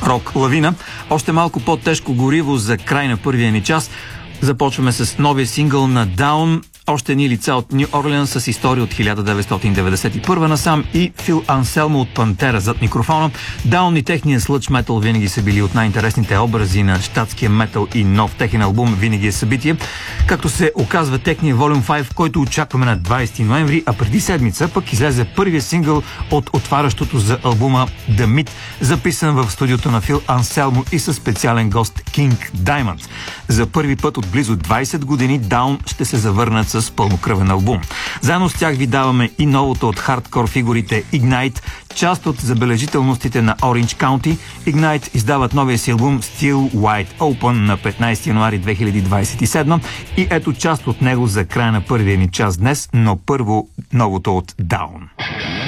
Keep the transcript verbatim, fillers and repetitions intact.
рок лавина. Още малко по-тежко гориво за край на първия ни час. Започваме с новия сингъл на Down. Още едни лица от Ню Орлеанс с история от хиляда деветстотин деветдесет и първа насам и Фил Анселмо от Пантера зад микрофона. Down и техния слъдж метал винаги са били от най-интересните образи на щатския метал и нов техен албум винаги е събитие. Както се оказва техния Volume пет, който очакваме на двадесети ноември, а преди седмица пък излезе първия сингъл от отварящото за албума The Myth, записан в студиото на Фил Анселмо и със специален гост King Diamond. За първи път от близо двадесет години Down ще се завърнат с пълнокръвен албум. Заедно с тях ви даваме и новото от хардкор фигурите Ignite, част от забележителностите на Orange County. Ignite издават новия си албум Still Wide Open на петнадесети януари две хиляди двадесет и седма и ето част от него за края на първия ни час днес, но първо новото от Down.